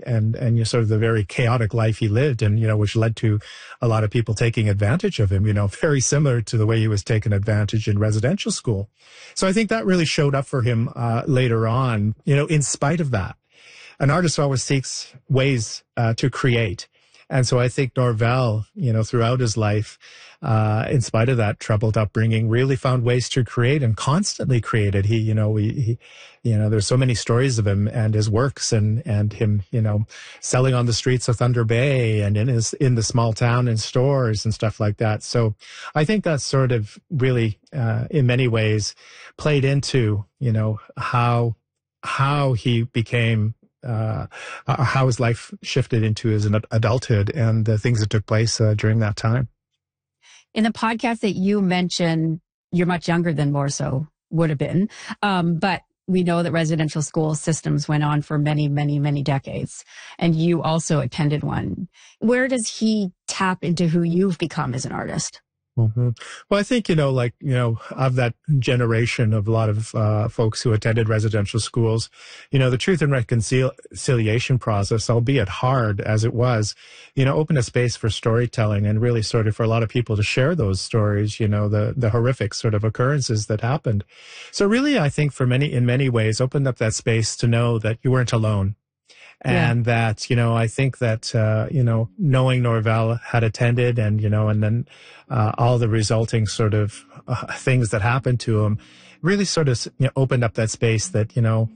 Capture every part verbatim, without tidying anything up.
and, and you know, sort of the very chaotic life he lived, and, you know, which led to a lot of people taking advantage of him, you know, very similar to the way he was taken advantage in residential school. So I think that really showed up for him, uh, later on, you know, in spite of that. An artist always seeks ways, uh, to create. And so I think Norvell, you know, throughout his life, uh, in spite of that troubled upbringing, really found ways to create and constantly created. He, you know, we, he, you know, there's so many stories of him and his works and, and him, you know, selling on the streets of Thunder Bay and in his, in the small town in stores and stuff like that. So I think that's sort of really, uh, in many ways played into, you know, how, how he became Uh, how his life shifted into his adulthood and the things that took place uh, during that time. In the podcast that you mentioned, you're much younger than Morso would have been, um, but we know that residential school systems went on for many, many, many decades, and you also attended one. Where does he tap into who you've become as an artist? Mm-hmm. Well, I think, you know, like, you know, of that generation of a lot of uh, folks who attended residential schools, you know, the Truth and Reconciliation process, albeit hard as it was, you know, opened a space for storytelling and really sort of for a lot of people to share those stories, you know, the, the horrific sort of occurrences that happened. So really, I think for many, in many ways, opened up that space to know that you weren't alone. And yeah. that, you know, I think that, uh, you know, knowing Norvell had attended and, you know, and then uh, all the resulting sort of uh, things that happened to him really sort of, you know, opened up that space that, you know,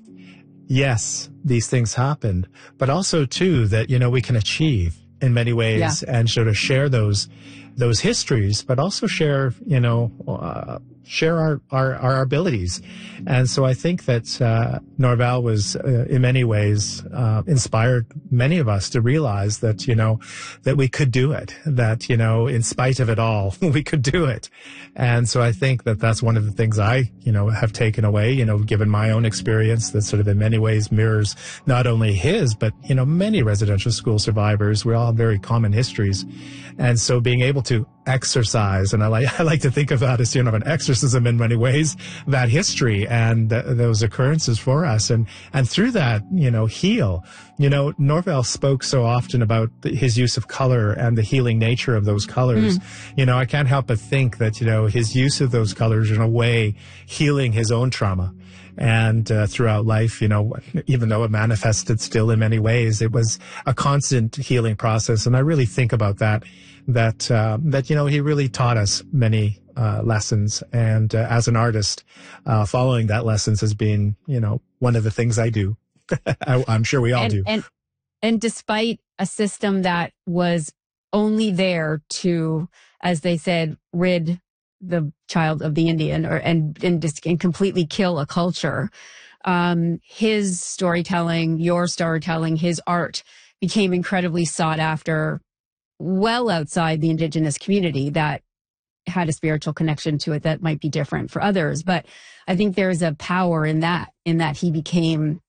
yes, these things happened, but also, too, that, you know, we can achieve in many ways yeah. and sort of share those those histories, but also share, you know, uh, share our, our, our abilities. And so I think that uh, Norvell was, uh, in many ways, uh, inspired many of us to realize that, you know, that we could do it, that, you know, in spite of it all, we could do it. And so I think that that's one of the things I, you know, have taken away, you know, given my own experience that sort of in many ways mirrors not only his, but, you know, many residential school survivors. We all have very common histories. And so being able to exercise, and I like I like to think of that as, you know, an exorcism in many ways, that history and uh, those occurrences for us, and and through that, you know, heal. You know, Norvell spoke so often about the, his use of color and the healing nature of those colors. Mm. You know, I can't help but think that, you know, his use of those colors in a way healing his own trauma. And uh, throughout life, you know, even though it manifested still in many ways, it was a constant healing process. And I really think about that, that, uh, that, you know, he really taught us many uh, lessons. And uh, as an artist, uh, following that lessons has been, you know, one of the things I do. I, I'm sure we all and, do. And, and despite a system that was only there to, as they said, rid the child of the Indian, or and and just and completely kill a culture. Um, his storytelling, your storytelling, his art became incredibly sought after, well outside the Indigenous community that had a spiritual connection to it that might be different for others. But I think there's a power in that, in that he became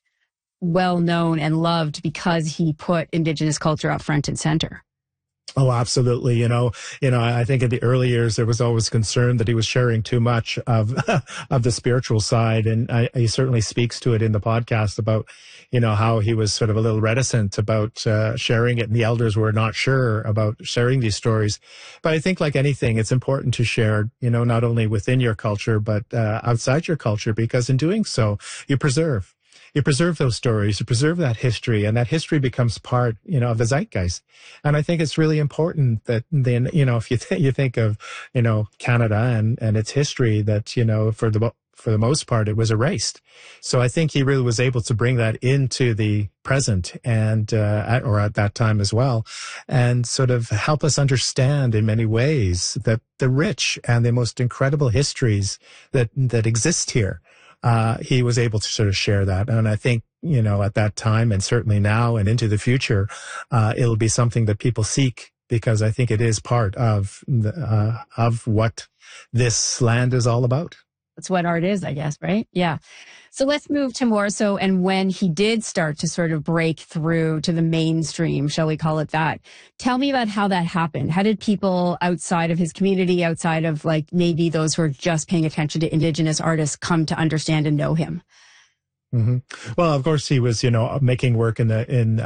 well known and loved because he put Indigenous culture up front and center. Oh, absolutely. You know, you know, I think in the early years, there was always concern that he was sharing too much of, of the spiritual side. And I, he certainly speaks to it in the podcast about, you know, how he was sort of a little reticent about uh, sharing it. And the elders were not sure about sharing these stories. But I think like anything, it's important to share, you know, not only within your culture, but uh, outside your culture, because in doing so, you preserve. You preserve those stories, you preserve that history, and that history becomes part, you know, of the zeitgeist. And I think it's really important that then, you know, if you th- you think of, you know, Canada and, and its history, that, you know, for the for the most part, it was erased. So I think he really was able to bring that into the present and, uh, at, or at that time as well, and sort of help us understand in many ways that the rich and the most incredible histories that, that exist here. Uh, he was able to sort of share that. And I think, you know, at that time and certainly now and into the future, uh, it'll be something that people seek, because I think it is part of the, uh, of what this land is all about. That's what art is, I guess, right? Yeah. So let's move to Morso, and when he did start to sort of break through to the mainstream, shall we call it that? Tell me about how that happened. How did people outside of his community, outside of like maybe those who are just paying attention to Indigenous artists, come to understand and know him? Mm-hmm. Well, of course, he was, you know, making work in the in